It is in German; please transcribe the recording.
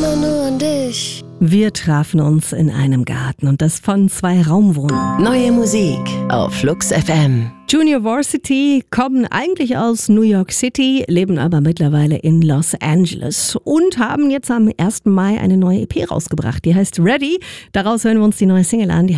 immer nur an dich. Wir trafen uns in einem Garten und das von 2 Raumwohnungen. Neue Musik auf Flux FM. Junior Varsity kommen eigentlich aus New York City, leben aber mittlerweile in Los Angeles und haben jetzt am 1. Mai eine neue EP rausgebracht. Die heißt Ready. Daraus hören wir uns die neue Single an. Die